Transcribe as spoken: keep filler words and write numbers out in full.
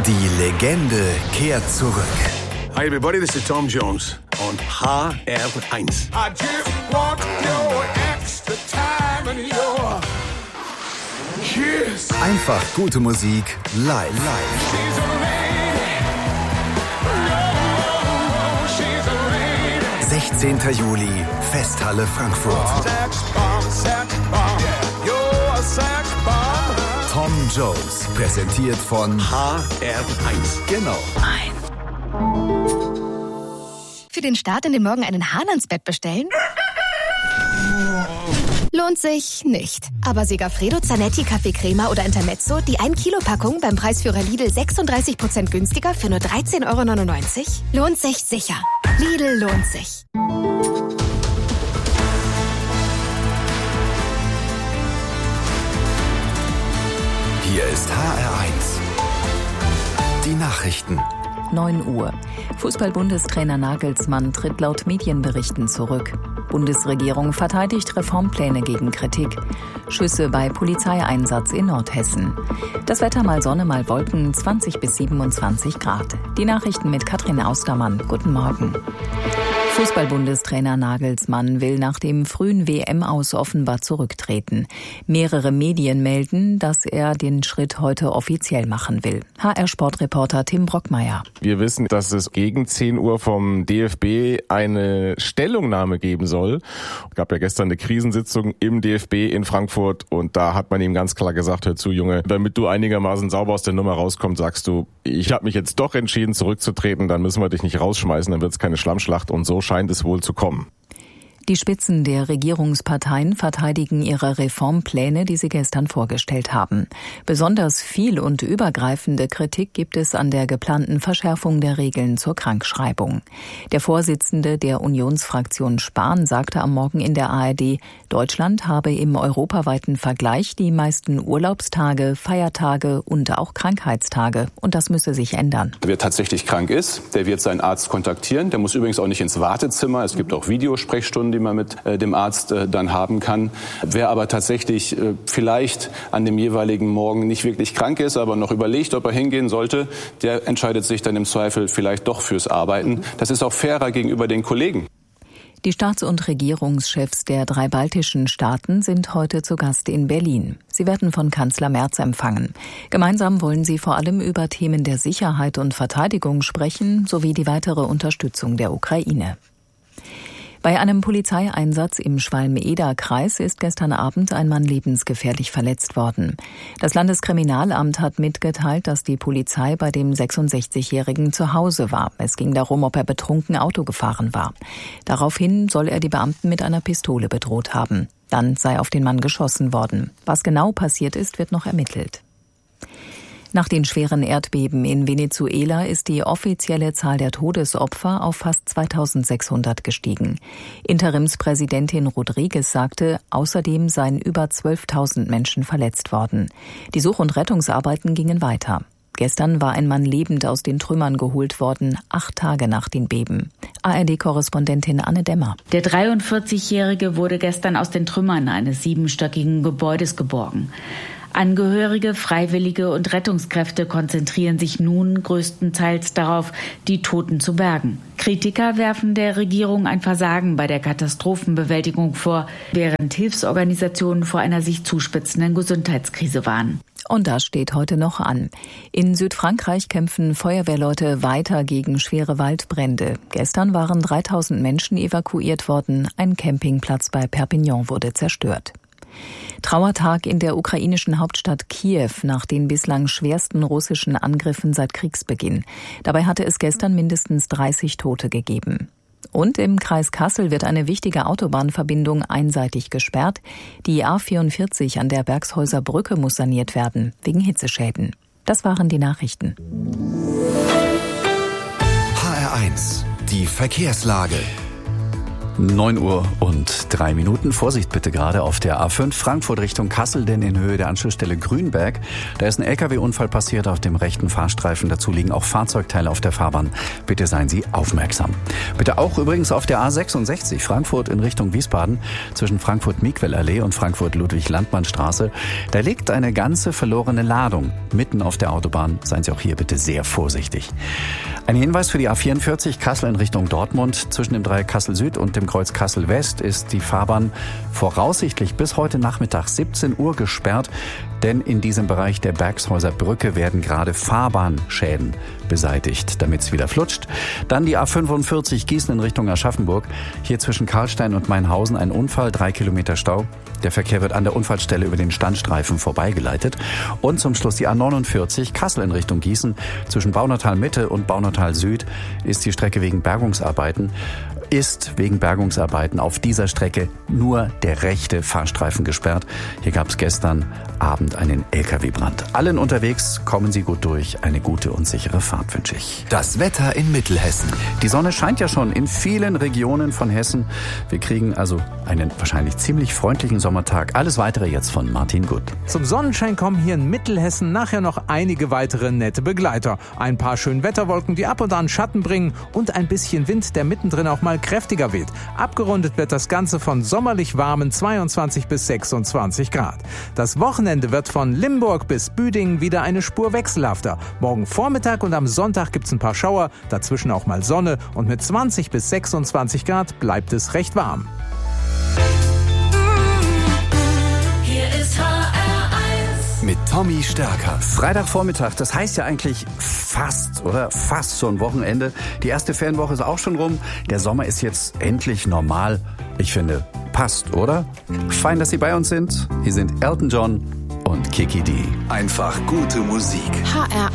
Die Legende kehrt zurück. Hi everybody, this is Tom Jones on H R eins. I just want your extra time and your kiss. Einfach gute Musik live. She's a lady. Oh, she's a lady. sechzehnten Juli, Festhalle Frankfurt. Sex bomb, sex bomb. You're a sex bomb. Tom Jones, präsentiert von H R eins. Genau. Für den Start in den Morgen einen Hahn ans Bett bestellen? Lohnt sich nicht. Aber Segafredo, Zanetti, Kaffee Crema oder Intermezzo, die ein Kilo Packung beim Preisführer Lidl sechsunddreißig Prozent günstiger für nur dreizehn Euro neunundneunzig? Lohnt sich sicher. Lidl lohnt sich. Hier ist H R eins. Die Nachrichten. neun Uhr. Fußball-Bundestrainer Nagelsmann tritt laut Medienberichten zurück. Bundesregierung verteidigt Reformpläne gegen Kritik. Schüsse bei Polizeieinsatz in Nordhessen. Das Wetter mal Sonne, mal Wolken, zwanzig bis siebenundzwanzig Grad. Die Nachrichten mit Katrin Austermann. Guten Morgen. Fußball-Bundestrainer Nagelsmann will nach dem frühen W M-Aus offenbar zurücktreten. Mehrere Medien melden, dass er den Schritt heute offiziell machen will. H R-Sportreporter Tim Brockmeier. Wir wissen, dass es gegen zehn Uhr vom D F B eine Stellungnahme geben soll. Es gab ja gestern eine Krisensitzung im D F B in Frankfurt und da hat man ihm ganz klar gesagt, hör zu Junge, damit du einigermaßen sauber aus der Nummer rauskommst, sagst du, ich habe mich jetzt doch entschieden zurückzutreten, dann müssen wir dich nicht rausschmeißen, dann wird es keine Schlammschlacht und so scheint es wohl zu kommen. Die Spitzen der Regierungsparteien verteidigen ihre Reformpläne, die sie gestern vorgestellt haben. Besonders viel und übergreifende Kritik gibt es an der geplanten Verschärfung der Regeln zur Krankschreibung. Der Vorsitzende der Unionsfraktion Spahn sagte am Morgen in der A R D, Deutschland habe im europaweiten Vergleich die meisten Urlaubstage, Feiertage und auch Krankheitstage. Und das müsse sich ändern. Wer tatsächlich krank ist, der wird seinen Arzt kontaktieren. Der muss übrigens auch nicht ins Wartezimmer. Es gibt auch Videosprechstunden, die man mit äh, dem Arzt äh, dann haben kann. Wer aber tatsächlich äh, vielleicht an dem jeweiligen Morgen nicht wirklich krank ist, aber noch überlegt, ob er hingehen sollte, der entscheidet sich dann im Zweifel vielleicht doch fürs Arbeiten. Das ist auch fairer gegenüber den Kollegen. Die Staats- und Regierungschefs der drei baltischen Staaten sind heute zu Gast in Berlin. Sie werden von Kanzler Merz empfangen. Gemeinsam wollen sie vor allem über Themen der Sicherheit und Verteidigung sprechen, sowie die weitere Unterstützung der Ukraine. Bei einem Polizeieinsatz im Schwalm-Eder-Kreis ist gestern Abend ein Mann lebensgefährlich verletzt worden. Das Landeskriminalamt hat mitgeteilt, dass die Polizei bei dem sechsundsechzigjährigen zu Hause war. Es ging darum, ob er betrunken Auto gefahren war. Daraufhin soll er die Beamten mit einer Pistole bedroht haben. Dann sei auf den Mann geschossen worden. Was genau passiert ist, wird noch ermittelt. Nach den schweren Erdbeben in Venezuela ist die offizielle Zahl der Todesopfer auf fast zweitausendsechshundert gestiegen. Interimspräsidentin Rodriguez sagte, außerdem seien über zwölftausend Menschen verletzt worden. Die Such- und Rettungsarbeiten gingen weiter. Gestern war ein Mann lebend aus den Trümmern geholt worden, acht Tage nach den Beben. A R D-Korrespondentin Anne Demmer. Der dreiundvierzigjährige wurde gestern aus den Trümmern eines siebenstöckigen Gebäudes geborgen. Angehörige, Freiwillige und Rettungskräfte konzentrieren sich nun größtenteils darauf, die Toten zu bergen. Kritiker werfen der Regierung ein Versagen bei der Katastrophenbewältigung vor, während Hilfsorganisationen vor einer sich zuspitzenden Gesundheitskrise warnen. Und das steht heute noch an. In Südfrankreich kämpfen Feuerwehrleute weiter gegen schwere Waldbrände. Gestern waren dreitausend Menschen evakuiert worden. Ein Campingplatz bei Perpignan wurde zerstört. Trauertag in der ukrainischen Hauptstadt Kiew nach den bislang schwersten russischen Angriffen seit Kriegsbeginn. Dabei hatte es gestern mindestens dreißig Tote gegeben. Und im Kreis Kassel wird eine wichtige Autobahnverbindung einseitig gesperrt. Die A vierundvierzig an der Bergshäuser Brücke muss saniert werden, wegen Hitzeschäden. Das waren die Nachrichten. H R eins, die Verkehrslage. neun Uhr und drei Minuten. Vorsicht bitte gerade auf der A fünf Frankfurt Richtung Kassel, denn in Höhe der Anschlussstelle Grünberg, da ist ein L K W-Unfall passiert auf dem rechten Fahrstreifen. Dazu liegen auch Fahrzeugteile auf der Fahrbahn. Bitte seien Sie aufmerksam. Bitte auch übrigens auf der A sechsundsechzig Frankfurt in Richtung Wiesbaden zwischen Frankfurt-Miquel-Allee und Frankfurt-Ludwig-Landmann-Straße. Da liegt eine ganze verlorene Ladung mitten auf der Autobahn. Seien Sie auch hier bitte sehr vorsichtig. Ein Hinweis für die A vierundvierzig Kassel in Richtung Dortmund. Zwischen dem Dreieck Kassel Süd und dem Kreuz Kassel West ist die Fahrbahn voraussichtlich bis heute Nachmittag siebzehn Uhr gesperrt, denn in diesem Bereich der Bergshäuser Brücke werden gerade Fahrbahnschäden beseitigt, damit es wieder flutscht. Dann die A fünfundvierzig Gießen in Richtung Aschaffenburg. Hier zwischen Karlstein und Mainhausen ein Unfall, drei Kilometer Stau. Der Verkehr wird an der Unfallstelle über den Standstreifen vorbeigeleitet. Und zum Schluss die A neunundvierzig Kassel in Richtung Gießen. Zwischen Baunatal Mitte und Baunatal Süd ist die Strecke wegen Bergungsarbeiten ist wegen Bergungsarbeiten auf dieser Strecke nur der rechte Fahrstreifen gesperrt. Hier gab es gestern Abend einen L K W-Brand. Allen unterwegs, kommen Sie gut durch. Eine gute und sichere Fahrt wünsche ich. Das Wetter in Mittelhessen. Die Sonne scheint ja schon in vielen Regionen von Hessen. Wir kriegen also einen wahrscheinlich ziemlich freundlichen Sommertag. Alles Weitere jetzt von Martin Gutt. Zum Sonnenschein kommen hier in Mittelhessen nachher noch einige weitere nette Begleiter. Ein paar Schönwetterwolken, die ab und an Schatten bringen und ein bisschen Wind, der mittendrin auch mal kräftiger weht. Abgerundet wird das Ganze von sommerlich warmen zweiundzwanzig bis sechsundzwanzig Grad. Das Wochenende wird von Limburg bis Büdingen wieder eine Spur wechselhafter. Morgen Vormittag und am Sonntag gibt's ein paar Schauer, dazwischen auch mal Sonne und mit zwanzig bis sechsundzwanzig Grad bleibt es recht warm. Hier ist H R eins mit Tommy Stärker. Freitagvormittag, das heißt ja eigentlich fast, oder? Fast schon Wochenende. Die erste Ferienwoche ist auch schon rum. Der Sommer ist jetzt endlich normal. Ich finde, passt, oder? Fein, dass Sie bei uns sind. Hier sind Elton John und Kiki D. Einfach gute Musik. H R